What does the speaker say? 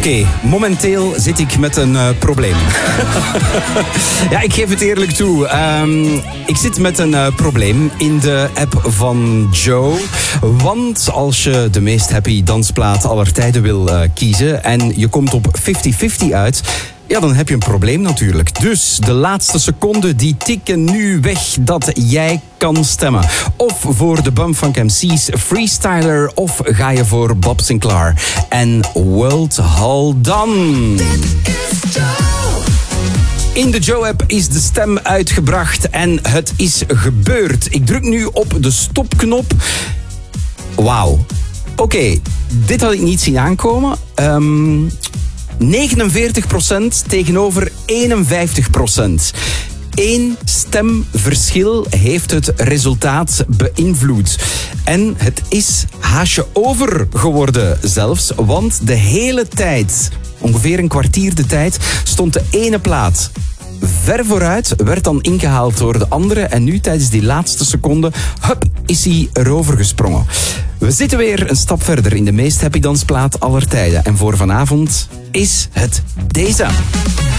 Oké, momenteel zit ik met een probleem. Ja, ik geef het eerlijk toe. Ik zit met een probleem in de app van Joe. Want als je de meest happy dansplaat aller tijden wil kiezen en je komt op 50-50 uit, ja, dan heb je een probleem natuurlijk. Dus de laatste seconden die tikken nu weg dat jij kan stemmen. Of voor de Bumfunk MC's Freestyler, of ga je voor Bob Sinclair en World Hold On. In de Joe-app is de stem uitgebracht en het is gebeurd. Ik druk nu op de stopknop. Wauw. Oké, dit had ik niet zien aankomen. 49% tegenover 51%. 1 stemverschil heeft het resultaat beïnvloed. En het is haasje over geworden zelfs, want de hele tijd, ongeveer een kwartier de tijd, stond de ene plaat ver vooruit, werd dan ingehaald door de andere en nu tijdens die laatste seconde, hup, is hij erover gesprongen. We zitten weer een stap verder in de meest happy dansplaat aller tijden. En voor vanavond is het deze.